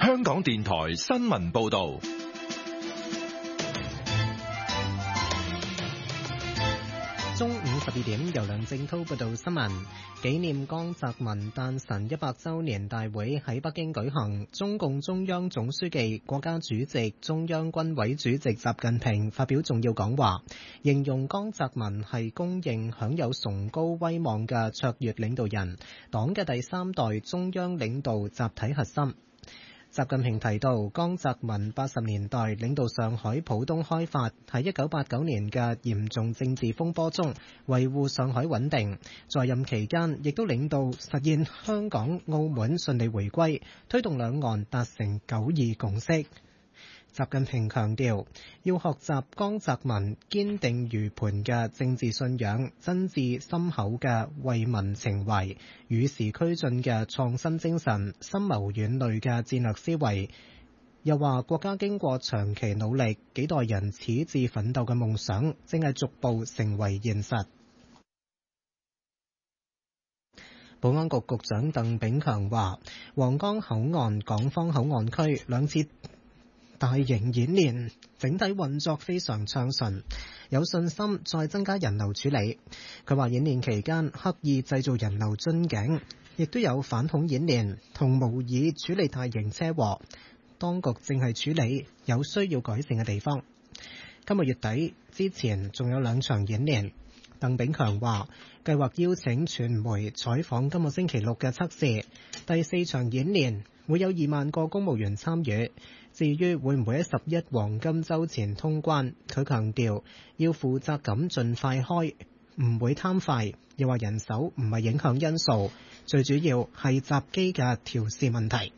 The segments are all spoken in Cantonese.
香港電台新聞報道。 中午12點，由梁正濤報道新聞。紀念江澤民誕辰100週年大會喺北京舉行，中共中央總書記、國家主席、中央軍委主席習近平發表重要講話，形容江澤民係公認享有崇高威望嘅卓越領導人，黨嘅第三代中央領導集體核心。習近平提到，江澤民80年代領導上海浦東開發，喺1989年嘅嚴重政治風波中維護上海穩定，在任期間亦都領導實現香港、澳門順利回歸，推動兩岸達成九二共識。習近平強調，要學習江澤民堅定如磐嘅政治信仰、真摯深厚嘅為民情懷、與時俱進嘅創新精神、深謀遠慮嘅戰略思維。又話國家經過長期努力、幾代人矢志奮鬥嘅夢想，正係逐步成為現實。保安局局長鄧炳強話，皇崗口岸、港方口岸區兩次大型演練整體運作非常暢順，有信心再增加人流處理。佢話演練期間刻意製造人流樽頸，亦都有反恐演練同模擬處理大型車禍，當局正係處理有需要改善嘅地方。今個月底之前仲有兩場演練。鄧炳強話，計劃邀請傳媒採訪今個星期六嘅測試。第4場演練會有2萬個公務員參與。至於會唔會喺11黃金週前通關，佢強調要負責咁盡快開，唔會貪快。又話人手唔係影響因素，最主要係閘機嘅調試問題。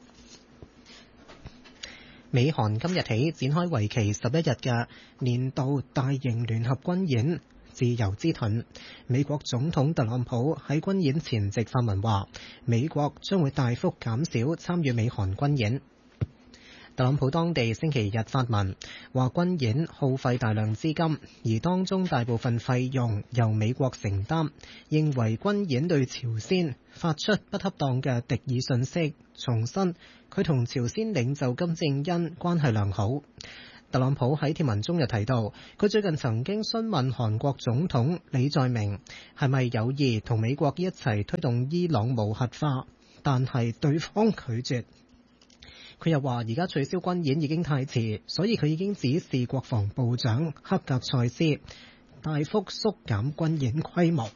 美韓今日起展開為期11日嘅年度大型聯合軍演自由之盾。美國總統特朗普喺軍演前夕發文話，美國將會大幅減少參與美韓軍演。特朗普當地星期日發文話，軍演耗費大量資金，而當中大部分費用由美國承擔，認為軍演對朝鮮發出不恰當嘅敵意信息，重申佢同朝鮮領袖金正恩關係良好。特朗普喺貼文中又提到，佢最近曾經詢問韓國總統李在明係咪有意同美國一齊推動伊朗無核化，但係對方拒絕。佢又話，而家取消軍演已經太遲，所以佢已經指示國防部長克格塞斯大幅縮減軍演規模。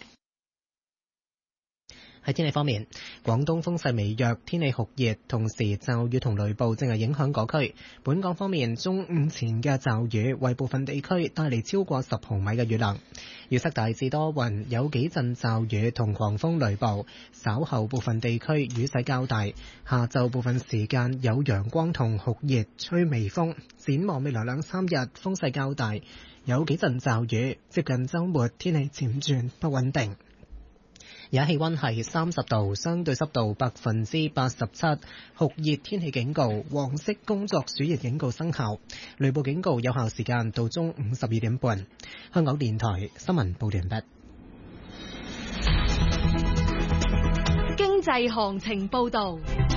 喺天氣方面，廣東風勢微弱，天氣酷熱，同時驟雨同雷暴正係影響各區。本港方面，中午前嘅驟雨為部分地區帶嚟超過10毫米嘅雨量。預測大致多雲，有幾陣驟雨同狂風雷暴，稍後部分地區雨勢較大。下晝部分時間有陽光同酷熱，吹微風。展望未來2-3日風勢較大，有幾陣驟雨。接近週末天氣漸轉不穩定。而家氣溫係30度，相對濕度87%，酷熱天氣警告、黃色工作暑熱警告生效，雷暴警告有效時間到中午12點半。香港電台新聞報完畢。 經濟行情報道。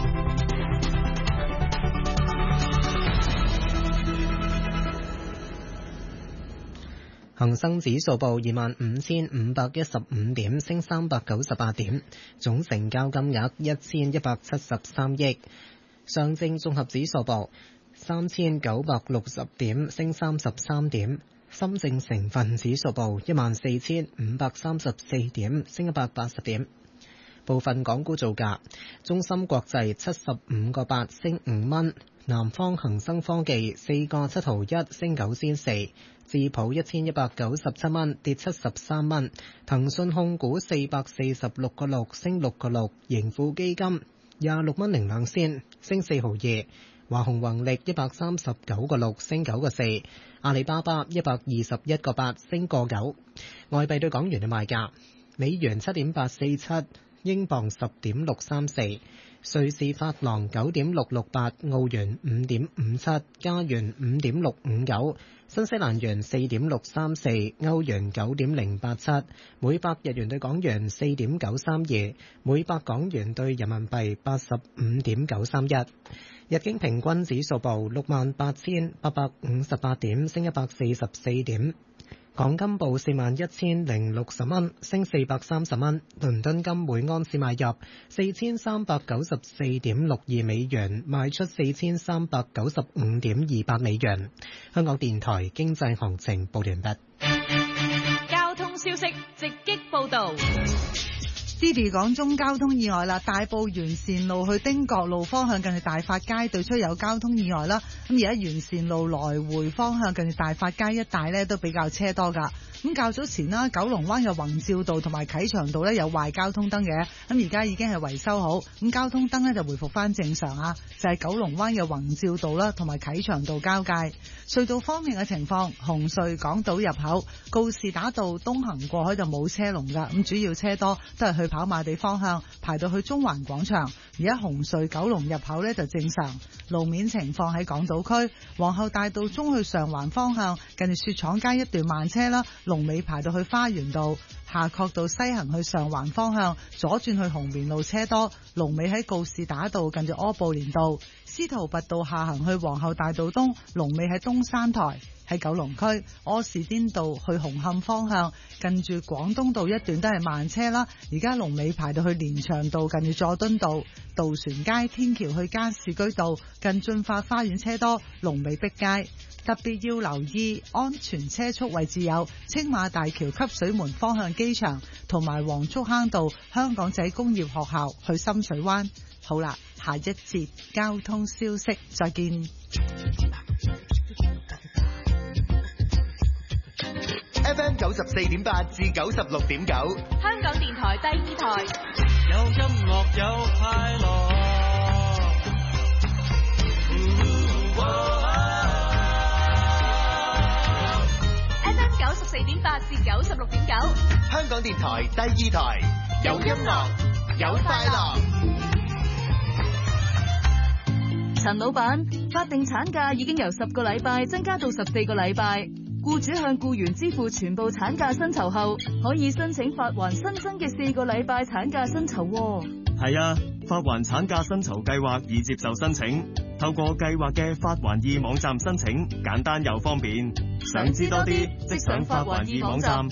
恒生指數報25,515點，升398點，總成交金額1173億。上證綜合指數報3,960點，升33點。深證成分指數報14,534點，升180點。部分港股造價：中芯國際75個8升5蚊，南方恒生科技4個7毫1升9仙4，智譜1197蚊跌73蚊，騰訊控股446個6升6個6，盈富基金26蚊零2仙升4毫2，華虹宏力139個6升9個4，阿里巴巴121個8升個9。外幣對港元嘅賣價：美元7.847，英鎊10.634， 瑞士法郎9.668，澳元5.57，加元5.659，新西蘭元4.634，歐元9.087，每百日元對港元4.932，每百港元對人民幣85.931。日經平均指數報68,858點，升144點。港金報41,060蚊，升430蚊。倫敦金每安士買入4394.62美元，賣出4395.28美元。香港電台經濟行情報完畢。 交通消息直擊報道。 Diddy 講中交通意外啦，大埔沿線路去汀角路方向近住大發街對出有交通意外啦。咁而家沿線路來回方向近住大發街一帶呢都比較車多噶。咁較早前啦，九龍灣嘅宏照道同埋啟祥道呢有壞交通燈嘅，咁而家已經係維修好，咁交通燈呢就回復翻正常啊。就係九龍灣嘅宏照道啦同埋啟祥道交界。隧道方面嘅情況，紅隧港島入口告士打道東行過海就冇車龍噶，咁主要車多都係去跑馬地方向，排到去中環廣場。而家紅隧九龍入口呢就正常。路面情況喺港島區皇后大道中去上環方向，近住雪廠街一段慢車啦，龍尾排到去花園道。夏慤道西行去上環方向，左轉去紅棉路車多，龍尾喺告士打道近住柯布連道。司徒拔道下行去皇后大道東，龍尾喺東山台。喺九龍區柯士甸道去紅磡方向，近住廣東道一段都係慢車啦，而家龍尾排到去連翔道近住佐敦道。渡船街天橋去加士居道近駿發花園車多，龍尾碧街。特別要留意安全車速位置有青馬大橋汲水門方向機場，同埋黃竹坑道香港仔工業學校去深水灣。好啦，下一節交通消息再見。 FM 94.8至96.9， 香港電台第二台， 有音樂有快樂。 FM 94.8至96.9， 香港電台第二台，有音樂有快樂。 陳老闆，法定產假已經由10個禮拜增加到14個禮拜。僱主向僱員支付全部產假薪酬後，可以申請發還新增嘅4個禮拜產假薪酬。 係啊，發還產假薪酬計劃已接受申請，透過計劃嘅發還易網站申請，簡單又方便。想知多啲，即上發還易網站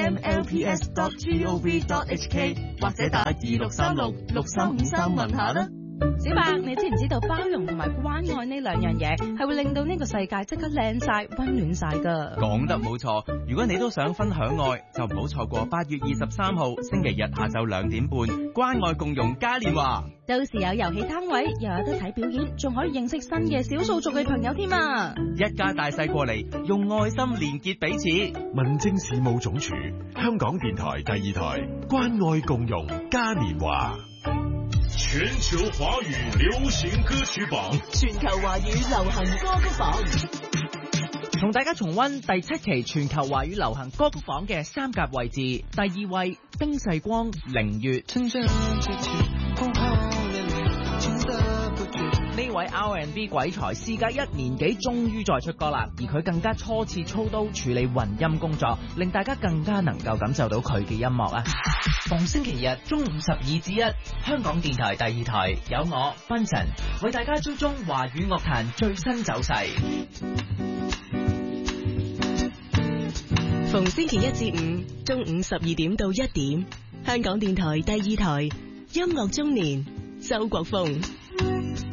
rmlps.gov.hk 或者打26366353問下啦。 小白，你知唔知道包容同埋關愛呢兩樣嘢係會令到呢個世界即刻靚晒、溫暖晒噶？ 講得冇錯，如果你都想分享愛，就唔好錯過8月23號星期日下晝2點半，關愛共融嘉年華。 到時有遊戲攤位，又有得睇表演，仲可以認識新嘅少數族嘅朋友添啊！ 一家大細過嚟，用愛心連結彼此。 民政事務總署，香港電台第二台，關愛共融嘉年華。 全球華語流行歌曲榜， 全球華語流行歌曲榜， 同大家重溫第7期全球華語流行歌曲榜嘅3甲位置。第2位丁世光《凌月》，呢位 R&B 鬼才事隔1年幾終於再出歌啦，而佢更加初次操刀處理混音工作，令大家更加能夠感受到佢嘅音樂啊！逢星期日中午12至1，香港電台第2台有我賓臣為大家追蹤華語樂壇最新走勢。 逢星期1至5中午12點到1點，香港電台第2台音樂中年，周國峰。